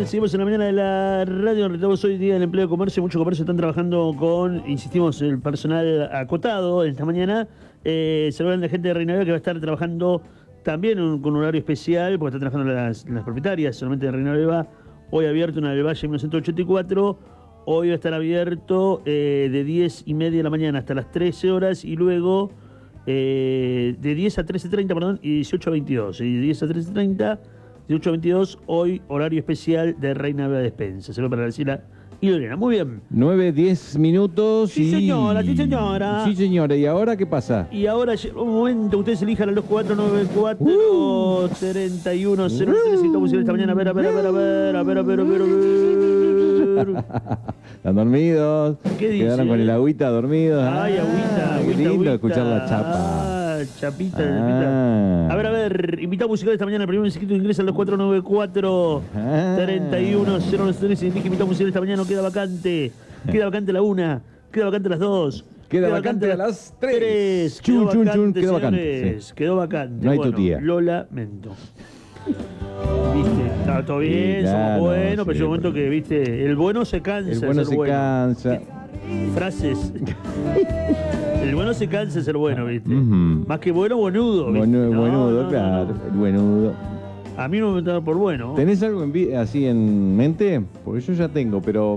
bien, seguimos en la mañana de la radio. Retomamos hoy día del empleo de comercio. Mucho comercio están trabajando con, insistimos, el personal acotado esta mañana. Se habla de gente de Reina Beba que va a estar trabajando también con un horario especial, porque están trabajando las propietarias solamente de Reina Beba. Hoy abierto en el Valle 1984. Hoy va a estar abierto de 10:30 de la mañana hasta las 13 horas y luego de 10 a 13:30, perdón, y 18 a 22. Y de 10 a 13:30, 18 a 22, hoy horario especial de Reina Beba Despensa. Se va para Graciela y Lorena. Muy bien. 9-10 minutos. Sí, señora, sí, señora. Sí, señora. ¿Y ahora qué pasa? Y ahora, un momento, ustedes elijan a los 494 3103. Estamos esta mañana. A ver. Están dormidos. ¿Qué dice? Quedaron con el agüita dormidos. Ay, agüita. Qué lindo agüita. escuchar la chapa. Chapita. A ver, invitado musical esta mañana. El primer inscrito ingresa a los 494 3103. Elige invitado musical esta mañana. No queda vacante. Queda vacante la 1. Queda vacante las 2. Queda vacante a las 3. Quedó Chun, vacante, quedó señores. vacante. Sí. Quedó vacante. No hay tu tía. Lo lamento. Viste, está todo bien, Sí, claro, somos buenos, pero sí, llega un momento que, viste, el bueno se cansa. El bueno de ser se cansa. Frases. El bueno se cansa de ser bueno, viste. Ujú. Más que bueno, buenudo. ¿viste? Buenudo, No. claro. El buenudo. A mí no me da por bueno. ¿Tenés algo así en mente? Porque yo ya tengo, pero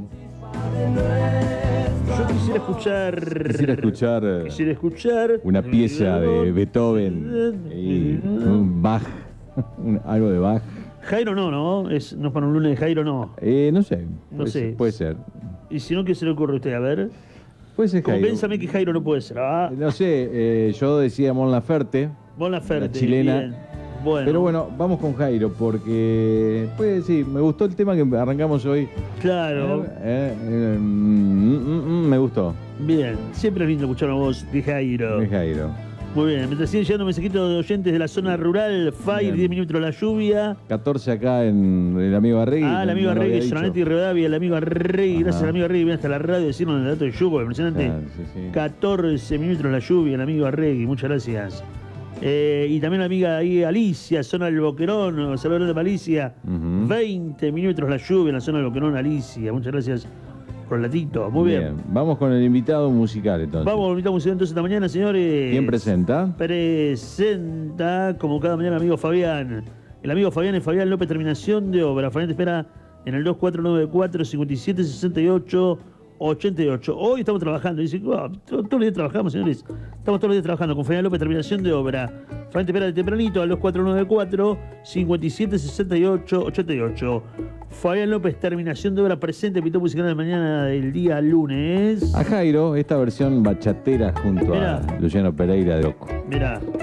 Yo quisiera escuchar. quisiera escuchar una pieza de Beethoven y un Bach, algo de Bach. Jairo no es para un lunes de Jairo, no. No sé. No sé. Puede ser. Y si no, ¿qué se le ocurre a usted? A ver. Puede ser Jairo. Convénzame que Jairo no puede ser. No sé, yo decía Mon Laferte. Bon Laferte, la chilena. bien. Bueno. Pero bueno, vamos con Jairo, porque pues sí, me gustó el tema que arrancamos hoy. Claro. Me gustó. Bien. Siempre es lindo escuchar una voz de Jairo. Es Jairo. Muy bien. Mientras siguen llegando mensajitos de oyentes de la zona rural, Fire, Bien. 10 minutos la lluvia. 14 acá en el amigo Arregui. El amigo no lo había Arregui, dicho. Sonanetti y Rivadavia, el amigo Arregui. Gracias Ajá. al amigo Arregui. Viene hasta la radio a decirnos el dato de Yugo, impresionante. Claro, sí. 14 minutos la lluvia, el amigo Arregui. Muchas gracias. Y también la amiga ahí Alicia, zona del Boquerón, Salvador de Alicia. Ujú. 20 minutos la lluvia en la zona del Boquerón, Alicia. Muchas gracias por el latito. Muy bien. Vamos con el invitado musical entonces. Vamos a invitar música entonces esta mañana, señores. ¿Quién presenta? Presenta, como cada mañana, el amigo Fabián. El amigo Fabián es Fabián López, terminación de obra. Fabián te espera en el 2494 5768 88. Hoy estamos trabajando. Dice, todos los días trabajamos, señores. Estamos todos los días trabajando con Fabián López, terminación de obra. Fabián te espera de tempranito al 2494 5768 88. Fabián López, terminación de obra, presente, pitó musical de mañana del día lunes. A Jairo, esta versión bachatera junto Mirá. a Luciano Pereira de Oco. Mirá.